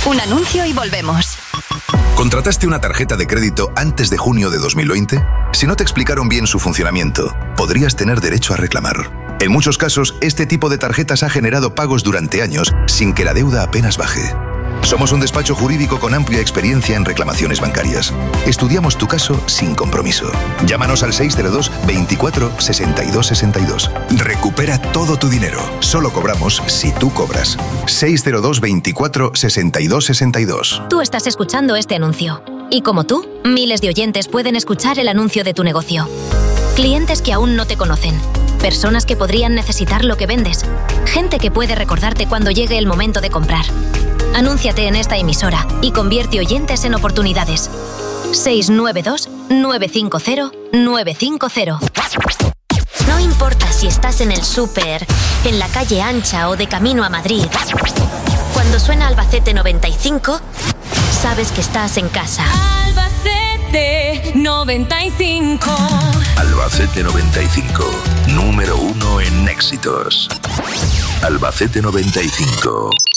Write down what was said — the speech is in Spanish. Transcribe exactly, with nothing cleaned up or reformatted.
Un anuncio y volvemos. ¿Contrataste una tarjeta de crédito antes de junio de dos mil veinte? Si no te explicaron bien su funcionamiento, podrías tener derecho a reclamar. En muchos casos, este tipo de tarjetas ha generado pagos durante años sin que la deuda apenas baje. Somos un despacho jurídico con amplia experiencia en reclamaciones bancarias. Estudiamos tu caso sin compromiso. Llámanos al seis cero dos, veinticuatro, sesenta y dos sesenta y dos. Recupera todo tu dinero. Solo cobramos si tú cobras. seis cero dos, veinticuatro, sesenta y dos sesenta y dos. Tú estás escuchando este anuncio. Y como tú, miles de oyentes pueden escuchar el anuncio de tu negocio. Clientes que aún no te conocen. Personas que podrían necesitar lo que vendes. Gente que puede recordarte cuando llegue el momento de comprar. Anúnciate en esta emisora y convierte oyentes en oportunidades. seis nueve dos, nueve cinco cero, nueve cinco cero. No importa si estás en el súper, en la calle ancha o de camino a Madrid. Cuando suena Albacete noventa y cinco, sabes que estás en casa. Albacete noventa y cinco. Albacete noventa y cinco, número uno en éxitos. Albacete noventa y cinco.